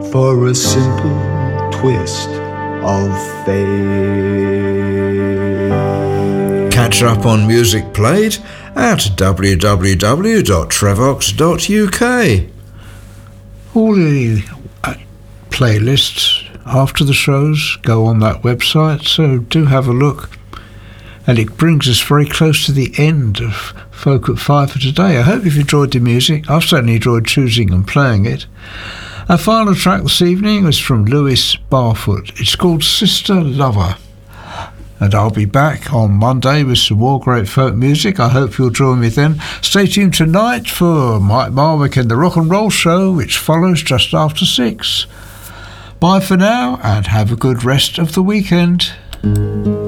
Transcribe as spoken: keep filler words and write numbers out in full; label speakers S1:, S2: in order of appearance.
S1: for a simple twist of fate.
S2: Catch up on music played at w w w dot trevox dot u k.
S3: All the uh, playlists after the shows go on that website, so do have a look. And it brings us very close to the end of Folk at Five for today. I hope you've enjoyed the music. I've certainly enjoyed choosing and playing it. Our final track this evening is from Lewis Barfoot. It's called Sister Lover. And I'll be back on Monday with some more great folk music. I hope you'll join me then. Stay tuned tonight for Mike Marwick and the Rock and Roll Show, which follows just after six. Bye for now, and have a good rest of the weekend.